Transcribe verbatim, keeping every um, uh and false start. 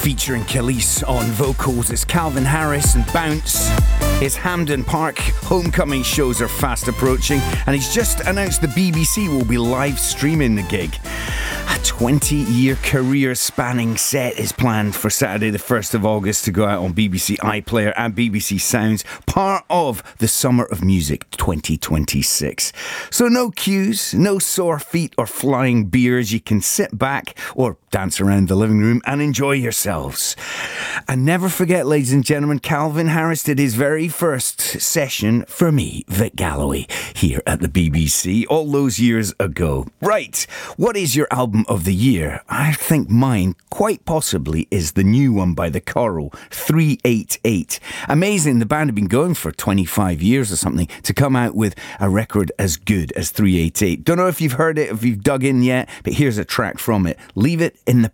featuring Khalees on vocals. It's Calvin Harris and Bounce. His Hampden Park homecoming shows are fast approaching, and he's just announced the B B C will be live streaming the gig. A twenty-year career spanning set is planned for Saturday the first of August to go out on B B C iPlayer and B B C Sounds, part of the Summer of Music twenty twenty-six. So no queues, no sore feet or flying beers. You can sit back or dance around the living room and enjoy yourselves. And never forget, ladies and gentlemen, Calvin Harris did his very first session for me, Vic Galloway, here at the B B C all those years ago. Right, what is your album of the year? I think mine, quite possibly, is the new one by The Coral, three eighty-eight. Amazing, the band have been going for twenty-five years or something to come out with a record as good as three eighty-eight. Don't know if you've heard it, if you've dug in yet, but here's a track from it. Leave It in the